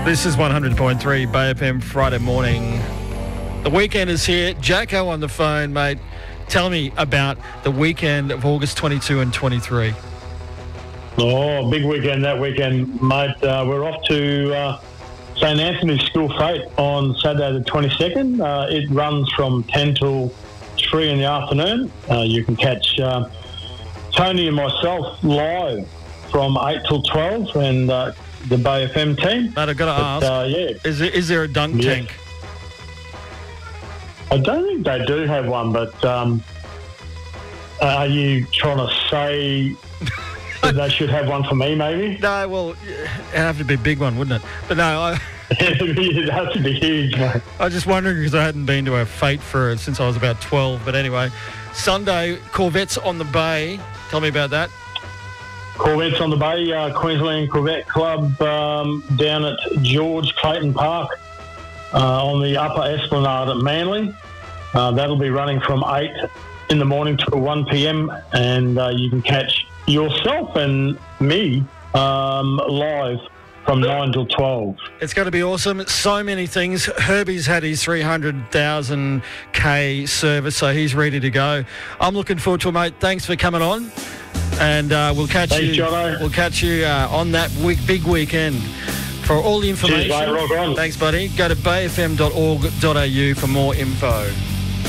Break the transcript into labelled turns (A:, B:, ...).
A: This is 100.3 Bay FM Friday morning. The weekend is here. Jacko on the phone, mate. Tell me about the weekend of August 22 and 23.
B: Oh, big weekend that weekend, mate. We're off to St Anthony's School Fete on Saturday the 22nd. It runs from 10 till 3 in the afternoon. You can catch Tony and myself live from 8 till 12 and the Bay FM team.
A: Mate, I've got to ask, is there a dunk tank?
B: I don't think they do have one, but are you trying to say that they should have one for me, maybe?
A: No, well, it'd have to be a big one, wouldn't it? But no,
B: It'd have to be huge, mate.
A: I was just wondering because I hadn't been to a fete since I was about 12. But anyway, Sunday, Corvettes on the Bay. Tell me about that.
B: Corvettes on the Bay, Queensland Corvette Club down at George Clayton Park on the Upper Esplanade at Manly. That'll be running from 8 in the morning till 1 p.m. and you can catch yourself and me live from 9 till 12.
A: It's going to be awesome. So many things. Herbie's had his 300,000K service, so he's ready to go. I'm looking forward to it, mate. Thanks for coming on. And we'll catch
B: Thanks,
A: you.
B: Jono.
A: We'll catch you on that big weekend. For all the information,
B: Cheers, mate. Rock on.
A: Thanks, buddy. Go to bayfm.org.au for more info.